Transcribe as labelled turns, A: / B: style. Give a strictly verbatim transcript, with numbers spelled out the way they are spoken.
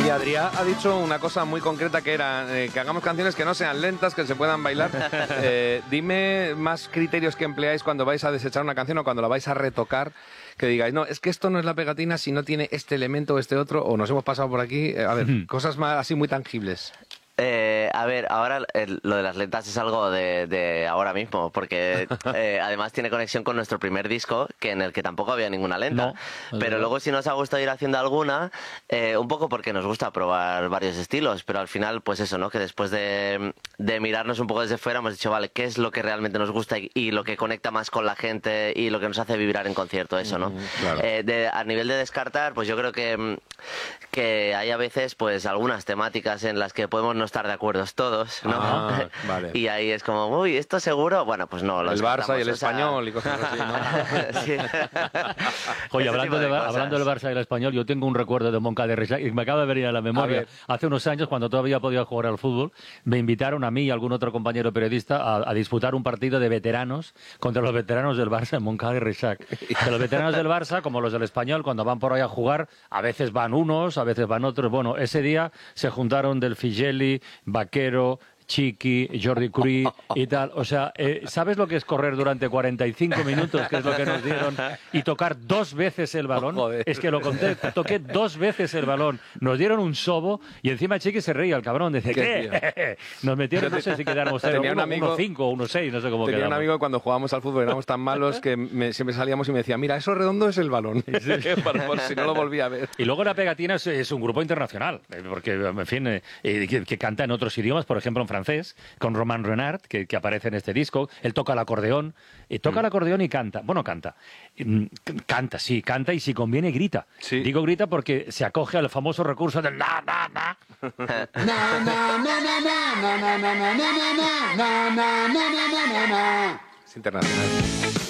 A: Y Adrià ha dicho una cosa muy concreta que era eh, que hagamos canciones que no sean lentas, que se puedan bailar. Eh, dime más criterios que empleáis cuando vais a desechar una canción o cuando la vais a retocar, que digáis, no, es que esto no es la pegatina si no tiene este elemento o este otro, o nos hemos pasado por aquí. Eh, a ver, cosas más así muy tangibles.
B: Eh, a ver, ahora el, lo de las lentas es algo de, de ahora mismo, porque eh, además tiene conexión con nuestro primer disco, que en el que tampoco había ninguna lenta. No, pero luego sí nos ha gustado ir haciendo alguna, eh, un poco porque nos gusta probar varios estilos, pero al final, pues eso, ¿no? Que después de, de mirarnos un poco desde fuera hemos dicho, vale, ¿qué es lo que realmente nos gusta y, y lo que conecta más con la gente y lo que nos hace vibrar en concierto, eso, ¿no? Mm, claro. eh, de, a nivel de descartar, pues yo creo que, que hay a veces, pues, algunas temáticas en las que podemos no estar de acuerdo todos, ¿no?
A: Ah, vale.
B: Y ahí es como, uy, ¿esto seguro? Bueno, pues no. Lo
A: el Barça y el
B: o sea...
A: Español y cosas así, ¿no?
B: Sí.
C: Oye, hablando, de, de hablando del Barça y el Español, yo tengo un recuerdo de Moncada de Reixac y me acaba de venir a la memoria. A Hace unos años, cuando todavía podía jugar al fútbol, me invitaron a mí y a algún otro compañero periodista a, a disputar un partido de veteranos contra los veteranos del Barça en Moncada de Reixac. Que los veteranos del Barça, como los del Español, cuando van por ahí a jugar, a veces van unos, a veces van otros. Bueno, ese día se juntaron Del Figelli, Vaquero, Chiqui, Jordi Curí y tal. O sea, eh, ¿sabes lo que es correr durante cuarenta y cinco minutos, que es lo que nos dieron, y tocar dos veces el balón? Oh, es que lo conté, toqué dos veces el balón. Nos dieron un sobo y encima Chiqui se reía, el cabrón. Dice, ¿qué? ¿Qué? Nos metieron, no sé si quedáramos uno cinco o uno seis, no sé cómo
A: tenía
C: quedamos.
A: Un amigo que cuando jugábamos al fútbol éramos tan malos que me, siempre salíamos y me decía, mira, eso redondo es el balón. Sí. por, por si no lo volví a ver.
C: Y luego La Pegatina es, es un grupo internacional, porque, en fin, eh, que, que canta en otros idiomas, por ejemplo, en francés, con Romain Renard, que, que aparece en este disco. Él toca el acordeón, y toca mm. el acordeón y canta. Bueno, canta. Canta, sí, canta y si conviene grita. Sí. Digo grita porque se acoge al famoso recurso del na, na, na. Na, na, na, na, na, na, na, na, na, na, na, na, na, na, na, na.
A: Es internacional.